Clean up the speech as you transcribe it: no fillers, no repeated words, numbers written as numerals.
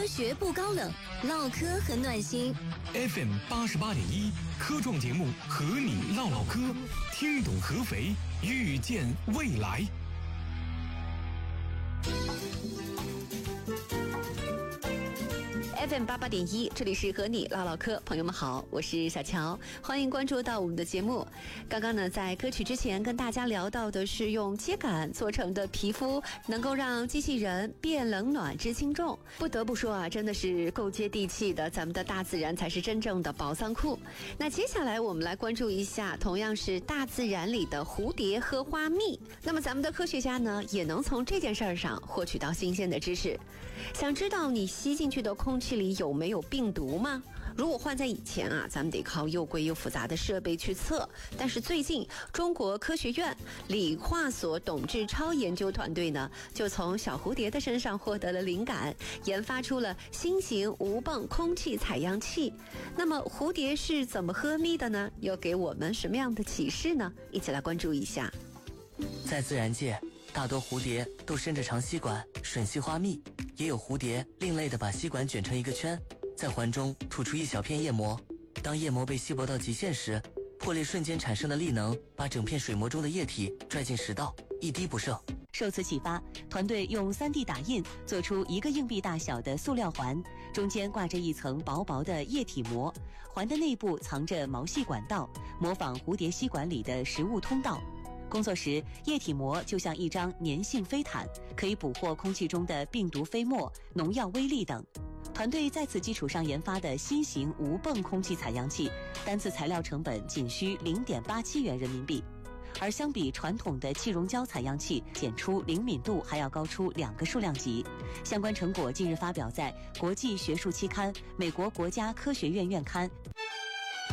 科学不高冷，唠嗑很暖心。 FM 88.1科创节目和你唠唠嗑，听懂合肥，遇见未来。 FM 88.1，这里是和你唠唠嗑，朋友们好，我是小乔，欢迎关注到我们的节目。刚刚呢，在歌曲之前跟大家聊到的是用秸秆做成的皮肤，能够让机器人变冷暖知轻重。不得不说啊，真的是够接地气的，咱们的大自然才是真正的宝藏库。那接下来我们来关注一下，同样是大自然里的蝴蝶和花蜜。那么咱们的科学家呢，也能从这件事儿上获取到新鲜的知识。想知道你吸进去的空气里有没有病毒吗？如果换在以前啊，咱们得靠又贵又复杂的设备去测。但是最近，中国科学院理化所董志超研究团队呢，就从小蝴蝶的身上获得了灵感，研发出了新型无泵空气采样器。那么蝴蝶是怎么喝蜜的呢？又给我们什么样的启示呢？一起来关注一下。 在自然界，大多蝴蝶都伸着长吸管吮吸花蜜，也有蝴蝶另类的把吸管卷成一个圈，在环中吐出一小片液膜。当液膜被稀薄到极限时，破裂瞬间产生的力能把整片水膜中的液体拽进食道，一滴不剩。 受此启发，团队用 3D 打印做出一个硬币大小的塑料环，中间挂着一层薄薄的液体膜，环的内部藏着毛细管道，模仿蝴蝶吸管里的食物通道。工作时，液体膜就像一张粘性飞毯，可以捕获空气中的病毒飞沫、农药微粒等。团队在此基础上研发的新型无泵空气采样器，单次材料成本仅需0.87元人民币，而相比传统的气溶胶采样器，检出灵敏度还要高出2个数量级。相关成果近日发表在国际学术期刊《美国国家科学院院刊》。